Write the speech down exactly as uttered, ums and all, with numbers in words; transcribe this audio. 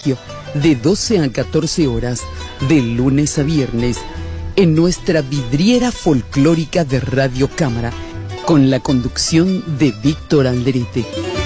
Colegio de doce a catorce horas, de lunes a viernes, en nuestra vidriera folclórica de Radio Cámara, con la conducción de Víctor Alderete.